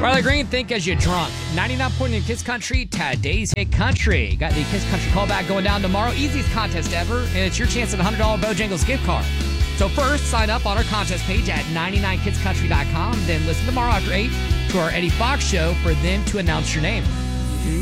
Riley Green, Think As You Drunk. 99 point in Kiss Country, today's hit country. Got the Kiss Country callback going down tomorrow. Easiest contest ever, and it's your chance at a $100 Bojangles gift card. So first, sign up on our contest page at 99kidscountry.com. Then listen tomorrow after 8 to our Eddie Fox show for them to announce your name.